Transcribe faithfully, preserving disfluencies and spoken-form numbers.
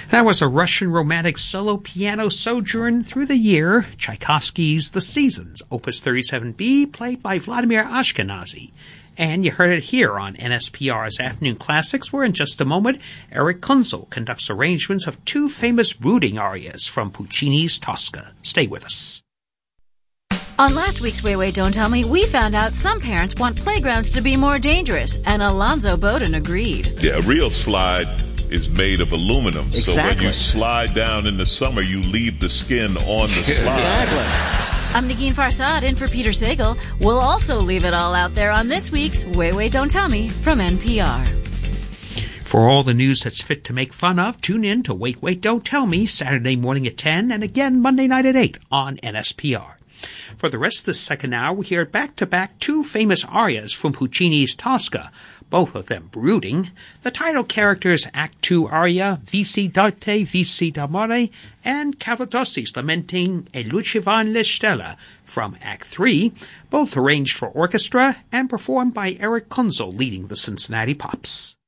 That was a Russian romantic solo piano sojourn through the year, Tchaikovsky's The Seasons, Opus thirty-seven B, played by Vladimir Ashkenazy. And you heard it here on N S P R's Afternoon Classics, where in just a moment, Eric Kunzel conducts arrangements of two famous brooding arias from Puccini's Tosca. Stay with us. On last week's Wait, Wait, Don't Tell Me, we found out some parents want playgrounds to be more dangerous, and Alonzo Bowden agreed. Yeah, a real slide is made of aluminum. Exactly. So when you slide down in the summer, you leave the skin on the slide. Exactly. I'm Negin Farsad in for Peter Sagal. We'll also leave it all out there on this week's Wait, Wait, Don't Tell Me from N P R. For all the news that's fit to make fun of, tune in to Wait, Wait, Don't Tell Me Saturday morning at ten and again Monday night at eight on N S P R. For the rest of the second hour, we hear back-to-back two famous arias from Puccini's Tosca, both of them brooding. The title character's Act two aria, Vici d'arte, Vici d'amore, and Cavadosi's lamenting E luce van le stella from Act three, both arranged for orchestra and performed by Eric Kunzel leading the Cincinnati Pops.